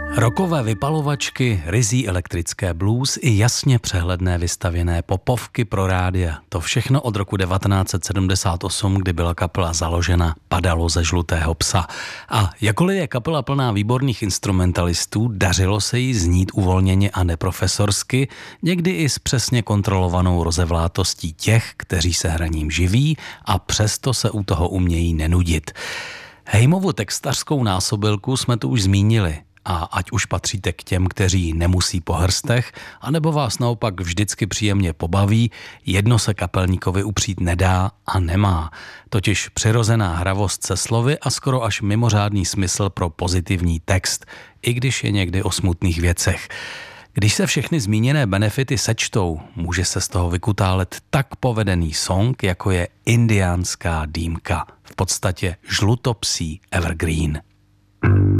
Rockové vypalovačky, ryzí elektrické blues i jasně přehledné vystavěné popovky pro rádia. To všechno od roku 1978, kdy byla kapela založena, padalo ze Žlutého psa. A jakkoliv je kapela plná výborných instrumentalistů, dařilo se jí znít uvolněně a neprofesorsky, někdy i s přesně kontrolovanou rozevlátostí těch, kteří se hraním živí a přesto se u toho umějí nenudit. Heimovu textařskou násobilku jsme tu už zmínili. A ať už patříte k těm, kteří nemusí po hrstech, anebo vás naopak vždycky příjemně pobaví, jedno se kapelníkovi upřít nedá a nemá. Totiž přirozená hravost se slovy a skoro až mimořádný smysl pro pozitivní text, i když je někdy o smutných věcech. Když se všechny zmíněné benefity sečtou, může se z toho vykutálet tak povedený song, jako je Indiánská dýmka. V podstatě žlutopsí evergreen.